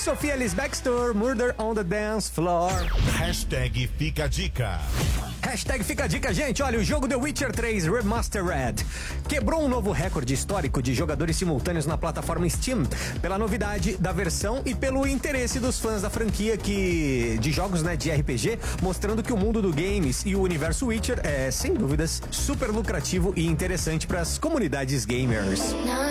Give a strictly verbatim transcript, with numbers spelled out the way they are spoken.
Sophia Ellis Bextor, Murder on the Dance Floor. Hashtag Fica a Dica. Hashtag Fica a Dica, gente. Olha, o jogo The Witcher três Remastered quebrou um novo recorde histórico de jogadores simultâneos na plataforma Steam pela novidade da versão e pelo interesse dos fãs da franquia que de jogos, né, de R P G, mostrando que o mundo do games e o universo Witcher é, sem dúvidas, super lucrativo e interessante para as comunidades gamers.